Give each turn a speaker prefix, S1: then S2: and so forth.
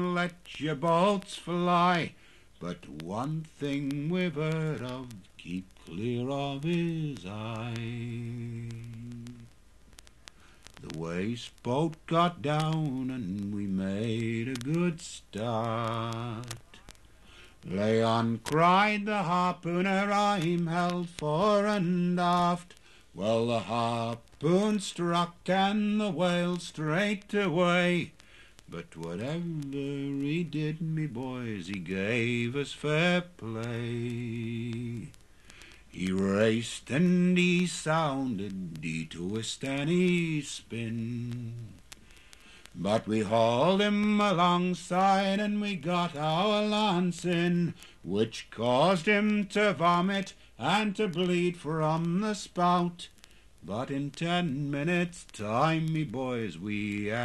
S1: let your bolts fly, but one thing we've heard of, keep clear of his eye. The waste boat got down and we made a good start. Leon cried, the harpooner, I'm held fore and aft. Well, the harpoon struck and the whale straight away. But whatever he did, me boys, he gave us fair play. He raced and he sounded, he twist and he spin. But we hauled him alongside and we got our lance in, which caused him to vomit and to bleed from the spout. But in 10 minutes' time, me boys, we